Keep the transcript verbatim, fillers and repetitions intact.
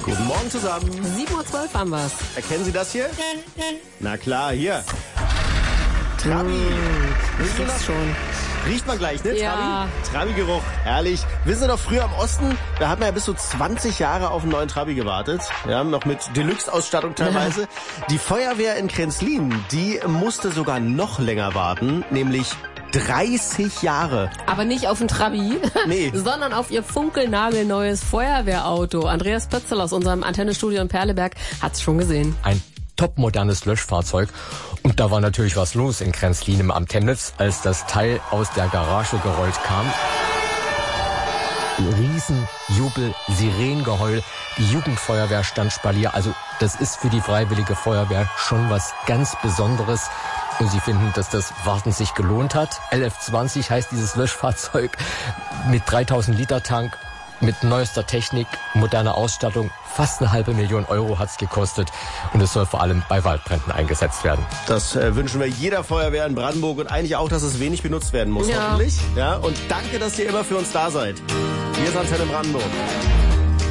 Guten Morgen zusammen. sieben Uhr zwölf haben wir's. Erkennen Sie das hier? Na klar, hier. Trabi. Ich riech's schon. Riecht man gleich, ne? Ja. Trabi? Trabi-Geruch, herrlich. Wissen Sie noch, früher im Osten, da hat man ja bis zu zwanzig Jahre auf einen neuen Trabi gewartet. Ja, noch mit Deluxe-Ausstattung teilweise. Die Feuerwehr in Krenzlin, die musste sogar noch länger warten, nämlich dreißig Jahre. Aber nicht auf ein Trabi, Nee. sondern auf ihr funkelnagelneues Feuerwehrauto. Andreas Pötzel aus unserem Antennestudio in Perleberg hat's schon gesehen. Ein topmodernes Löschfahrzeug. Und da war natürlich was los in Krenzlin im Amt Temnitz, als das Teil aus der Garage gerollt kam. Riesenjubel, Sirenengeheul, die Jugendfeuerwehr stand Spalier. Also das ist für die Freiwillige Feuerwehr schon was ganz Besonderes. Und sie finden, dass das Warten sich gelohnt hat. L F zwanzig heißt dieses Löschfahrzeug mit dreitausend Liter Tank, mit neuester Technik, moderner Ausstattung. Fast eine halbe Million Euro hat's gekostet. Und es soll vor allem bei Waldbränden eingesetzt werden. Das äh, wünschen wir jeder Feuerwehr in Brandenburg und eigentlich auch, dass es wenig benutzt werden muss, Ja. hoffentlich. Ja, und danke, dass ihr immer für uns da seid. Wir sind Antenne Brandenburg.